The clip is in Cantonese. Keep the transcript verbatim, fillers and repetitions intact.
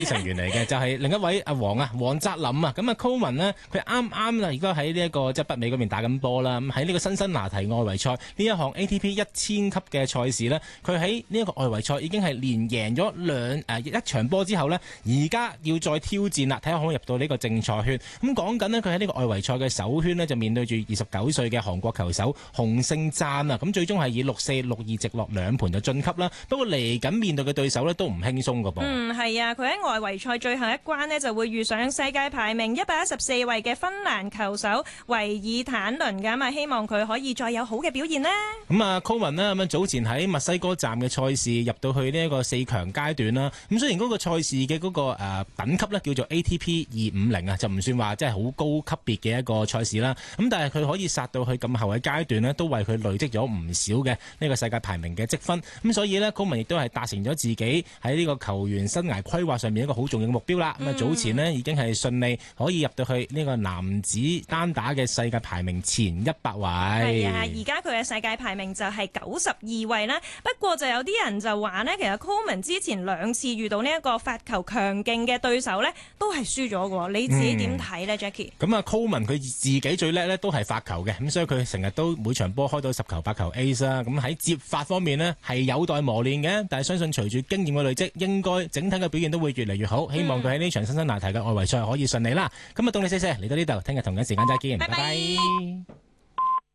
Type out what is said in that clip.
成員嚟嘅，就係另一位阿黃啊，黃澤林啊。咁啊 Coleman 呢，佢啱啱啦，而家喺呢一個即係北美嗰邊打緊波啦。咁喺呢個辛辛那提外圍賽呢一項 A T P 一千級嘅賽事呢，佢喺呢一個外圍賽已經係連贏咗兩誒一場波之後呢，而家要再挑戰啦，睇下可唔可以入到呢個正賽圈。咁講緊呢，佢喺呢個外圍賽嘅首圈呢，就面對住二十九歲嘅韓國球手洪勝讚啊。咁最終係以六四六二直落兩盤就晉級啦。不過嚟緊面對嘅對手呢，都唔輕鬆噶噃。 嗯，係啊，佢喺外圍賽最後一關呢，就會遇上世界排名一百一十四位嘅芬蘭球手維爾坦倫㗎嘛，希望佢可以再有好嘅表現啦。 咁啊 Coleman 呢，咁早前喺墨西哥站嘅賽事入到去呢一個四強階段啦。咁雖然嗰個賽事嘅嗰個誒等級呢，叫做 A T P 二五零啊，就唔算話即係好高級別嘅一個賽事啦。咁但係佢可以殺到去咁後嘅階段呢，都為佢累積咗唔少嘅呢個世界排名嘅積分。咁所以呢 Coleman 亦都係達成咗自己喺呢個球員生涯規劃上面一個好重要嘅目標啦。咁啊、嗯、早前呢已經係順利可以入到去呢個男子單打嘅世界排名前一百位。 係啊，而家佢嘅世界排名就係九十二位啦。不過就有啲人就話呢，其實 Coleman 之前兩次遇到呢一個發球強勁嘅對手呢，都係輸咗嘅。你自己點睇呢 Jackie？ 咁啊 Coleman 佢自己最叻呢都係發球嘅，咁所以佢成日都每場波開到十球八球 ace 啦。咁喺接發方面呢，係有待磨練嘅，但係相信隨住經驗嘅累積，應該整體嘅表現都會越嚟越好。希望佢喺呢場辛辛那提嘅外圍賽可以順利啦。咁啊，動力四射嚟到呢度，聽日同樣時間再見，拜拜。拜拜。